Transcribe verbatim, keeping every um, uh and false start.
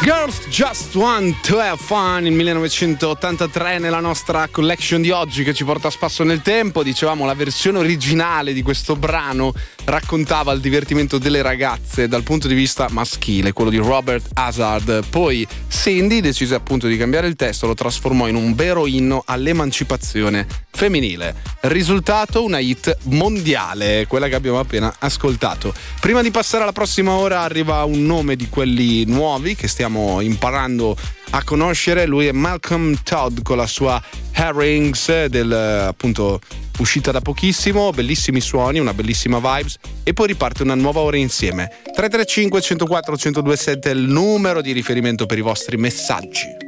Girls Just Want to Have Fun, il millenovecentottantatré, nella nostra collection di oggi che ci porta a spasso nel tempo. Dicevamo, la versione originale di questo brano raccontava il divertimento delle ragazze dal punto di vista maschile, quello di Robert Hazard. Poi Cindy decise appunto di cambiare il testo, lo trasformò in un vero inno all'emancipazione femminile. Risultato, una hit mondiale, quella che abbiamo appena ascoltato. Prima di passare alla prossima ora arriva un nome di quelli nuovi che stiamo imparando a conoscere. Lui è Malcolm Todd con la sua Herrings, del, appunto uscita da pochissimo. Bellissimi suoni, una bellissima vibes, e poi riparte una nuova ora insieme. Tre tre cinque, uno zero quattro, uno zero due sette è il numero di riferimento per i vostri messaggi.